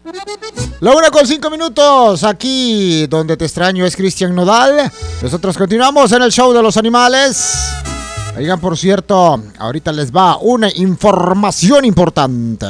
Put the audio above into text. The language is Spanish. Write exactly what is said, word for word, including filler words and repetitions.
La una con cinco minutos, aquí donde te extraño es Cristian Nodal. Nosotros continuamos en el show de los animales. Oigan, por cierto, ahorita les va una información importante.